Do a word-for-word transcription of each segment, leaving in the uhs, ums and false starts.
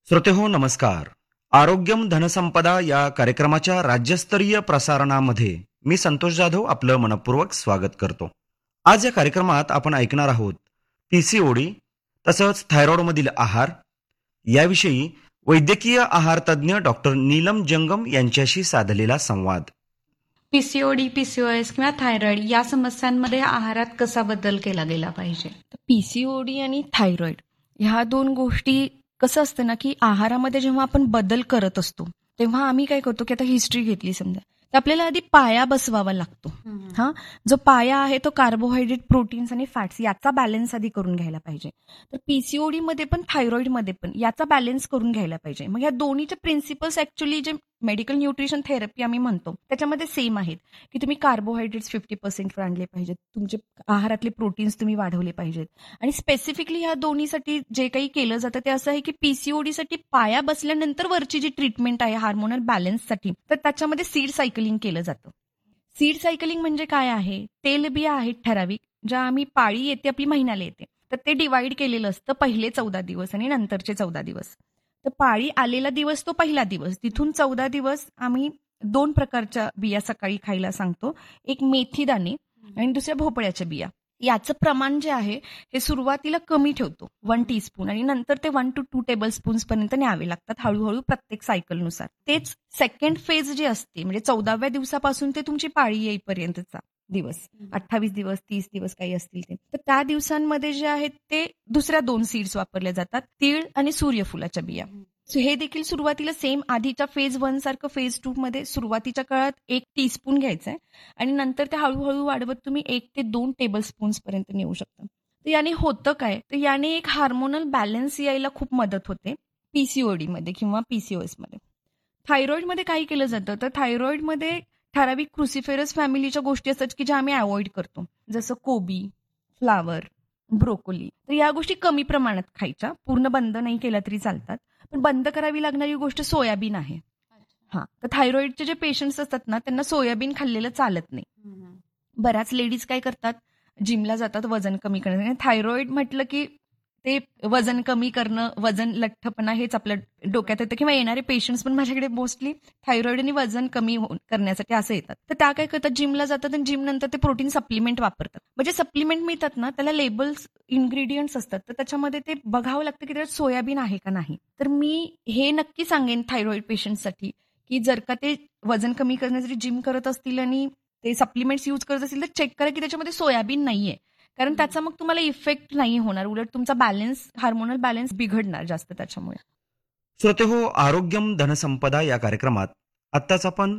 श्रोतेहो नमस्कार. आरोग्यम धनसंपदा या कार्यक्रमाच्या राज्यस्तरीय प्रसारणामध्ये मी संतोष जाधव आपलं मनपूर्वक स्वागत करतो. आज या कार्यक्रमात आपण ऐकणार आहोत पीसीओडी तसंच थायरॉइडमधील आहार याविषयी वैद्यकीय आहार तज्ज्ञ डॉक्टर नीलम जंगम यांच्याशी साधलेला संवाद. पीसीओडी, पीसीओएस किंवा थायरॉइड या समस्यांमध्ये आहारात कसा बदल केला गेला पाहिजे? पीसीओडी आणि थायरॉइड ह्या दोन गोष्टी कसं असतं ना, की आहारामध्ये जेव्हा आपण बदल करत असतो तेव्हा आम्ही काय करतो की आता हिस्ट्री घेतली समजा तर आपल्याला आधी पाया बसवावा लागतो. हा जो पाया आहे तो कार्बोहायड्रेट, प्रोटीन्स आणि फॅट्स याचा बॅलन्स आधी करून घ्यायला पाहिजे. तर पीसीओडी मध्ये पण थायरॉइड मध्ये पण याचा बॅलन्स करून घ्यायला पाहिजे. मग या दोन्हीचे प्रिन्सिपल्स ऍक्च्युली जे मेडिकल न्यूट्रिशन थेरपी आम्ही म्हणतो त्याच्यामध्ये सेम आहेत, की तुम्ही कार्बोहायड्रेट्स फिफ्टी पर्सेंट आणले पाहिजेत, तुमचे आहारातले प्रोटीन्स तुम्ही वाढवले पाहिजेत. आणि स्पेसिफिकली ह्या दोन्हीसाठी जे काही केलं जातं ते असं आहे की पीसीओडी साठी पाया बसल्यानंतर वरची जी ट्रीटमेंट आहे हार्मोनल बॅलन्ससाठी तर त्याच्यामध्ये सीड सायकलिंग केलं जातं. सीड सायकलिंग म्हणजे काय आहे? तेलबिया आहेत ठराविक, ज्या आम्ही पाळी येते आपली महिन्याला येते तर ते डिवाइड केलेलं असतं पहिले चौदा दिवस आणि नंतरचे चौदा दिवस. तर पाळी आलेला दिवस तो पहिला दिवस, तिथून चौदा दिवस आम्ही दोन प्रकारच्या बिया सकाळी खायला सांगतो, एक मेथी दाणे आणि दुसऱ्या भोपळ्याच्या बिया. याचं प्रमाण जे आहे हे सुरुवातीला कमी ठेवतो, वन टीस्पून, आणि नंतर ते one two to table spoons पर्यंत न्यावे लागतात हळूहळू प्रत्येक सायकलनुसार. तेच सेकंड फेज जे असते म्हणजे चौदाव्या दिवसापासून ते तुमची पाळी येईपर्यंतचा दिवस, अठ्ठावीस दिवस, तीस दिवस काही असतील ते, तर त्या दिवसांमध्ये जे आहेत ते दुसऱ्या दोन सीड्स वापरल्या जातात, तीळ आणि सूर्यफुलाच्या बिया. हे देखील सुरुवातीला सेम आधीच्या फेज वन सारखं फेज टू मध्ये सुरुवातीच्या काळात एक टीस्पून घ्यायचंय आणि नंतर ते हळूहळू वाढवत तुम्ही एक ते दोन टेबल स्पून्स पर्यंत नेऊ शकता. तर याने होतं काय, तर याने एक हार्मोनल बॅलन्स यायला खूप मदत होते पीसीओडी मध्ये किंवा पीसीओएस मध्ये. थायरॉइड मध्ये काय केलं जातं, तर थायरॉइड मध्ये ठराविक क्रुसिफेरस फॅमिलीच्या गोष्टी असतात की ज्या आम्ही अवॉइड करतो, जसं कोबी, फ्लावर, ब्रोकोली. तर या गोष्टी कमी प्रमाणात खायच्या, पूर्ण बंद नाही केल्या तरी चालतात. पण बंद करावी लागणारी गोष्ट सोयाबीन आहे. हा, तर थायरॉइडचे जे पेशंट्स असतात ना त्यांना सोयाबीन खाल्लेलं चालत नाही. बऱ्याच लेडीज काय करतात, जिमला जातात वजन कमी करण्यासाठी. थायरॉइड म्हटलं की ते वजन कमी करणं, वजन लठ्ठपणा हेच आपल्या डोक्यात येतं, किंवा येणारे पेशंट्स पण माझ्याकडे मोस्टली थायरॉइड आणि वजन कमी करण्यासाठी असं येतात. तर त्या काय करतात, जिमला जातात आणि जिम नंतर ते प्रोटीन सप्लिमेंट वापरतात. म्हणजे सप्लिमेंट मिळतात ना त्याला लेबल्स, इन्ग्रेडियंट्स असतात, तर त्याच्यामध्ये ते बघावं लागतं की त्याच्यात सोयाबीन आहे का नाही. तर मी हे नक्की सांगेन थायरॉइड पेशंटसाठी की जर का ते वजन कमी करण्यासाठी जिम करत असतील आणि ते सप्लिमेंट्स यूज करत असतील तर चेक करा की त्याच्यामध्ये सोयाबीन नाहीये, कारण त्याचा मग तुम्हाला इफेक्ट नाही होणार, उलट तुमचा बॅलन्स, हार्मोनल बॅलन्स बिघडणार जास्त त्याच्यामुळे. श्रोतेहो, आरोग्यम धनसंपदा या कार्यक्रमात आत्ताच आपण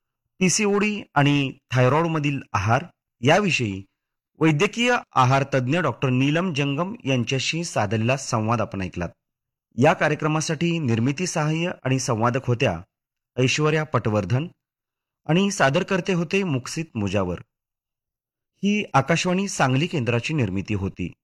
पीसीओडी आणि थायरॉइडमधील आहार याविषयी वैद्यकीय आहार तज्ज्ञ डॉक्टर नीलम जंगम यांच्याशी साधलेला संवाद आपण ऐकलात. या कार्यक्रमासाठी निर्मिती सहाय्य आणि संवादक होत्या ऐश्वर्या पटवर्धन आणि सादरकर्ते होते मुक्सित मुजावर. ही आकाशवाणी सांगली केंद्राची निर्मिती होती.